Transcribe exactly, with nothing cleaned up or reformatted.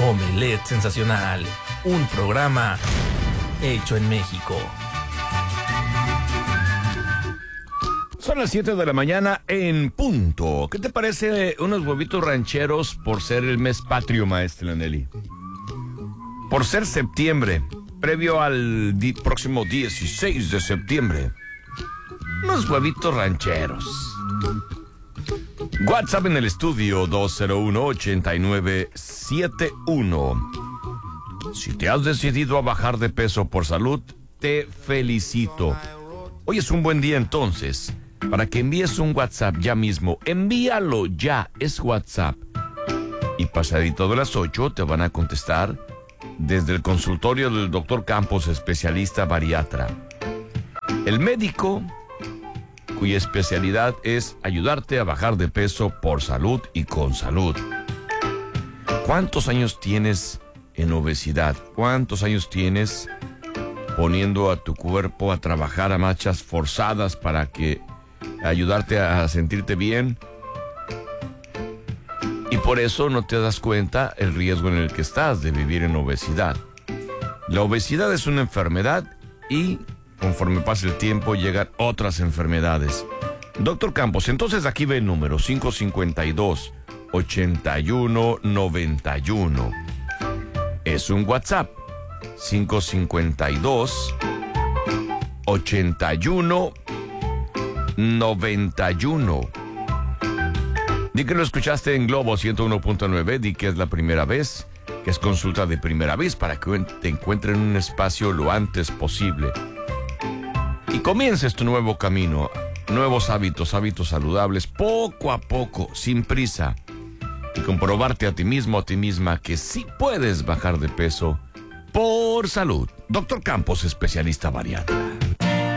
Omelette Sensacional, un programa hecho en México. Son las siete de la mañana en punto. ¿Qué te parece unos huevitos rancheros por ser el mes patrio, maestra Nelly? Por ser septiembre, previo al di- próximo dieciséis de septiembre. Unos huevitos rancheros. WhatsApp en el estudio dos cero uno, ocho nueve siete uno. Si te has decidido a bajar de peso por salud, te felicito. Hoy es un buen día entonces para que envíes un WhatsApp ya mismo. Envíalo ya, es WhatsApp. Y pasadito de las ocho te van a contestar desde el consultorio del doctor Campos, especialista bariatra. El médico cuya especialidad es ayudarte a bajar de peso por salud y con salud. ¿Cuántos años tienes en obesidad? ¿Cuántos años tienes poniendo a tu cuerpo a trabajar a marchas forzadas para que ayudarte a sentirte bien? Y por eso no te das cuenta el riesgo en el que estás de vivir en obesidad. La obesidad es una enfermedad y conforme pasa el tiempo llegan otras enfermedades. Doctor Campos, entonces aquí ve el número cinco cinco dos, ocho uno nueve uno. Es un WhatsApp. cinco cinco dos, ocho uno nueve uno. Di que lo escuchaste en Globo ciento uno punto nueve, di que es la primera vez, que es consulta de primera vez para que te encuentren en un espacio lo antes posible. Y comiences tu nuevo camino, nuevos hábitos, hábitos saludables, poco a poco, sin prisa. Y comprobarte a ti mismo, a ti misma, que sí puedes bajar de peso por salud. Doctor Campos, especialista bariatra.